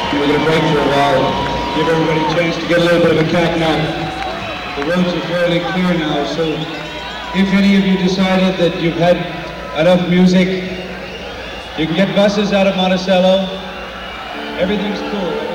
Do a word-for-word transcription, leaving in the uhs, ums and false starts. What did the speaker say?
We're going to break for a while, give everybody a chance to get a little bit of a cat nap. The roads are fairly clear now, so if any of you decided that you've had enough music, you can get buses out of Monticello. Everything's cool.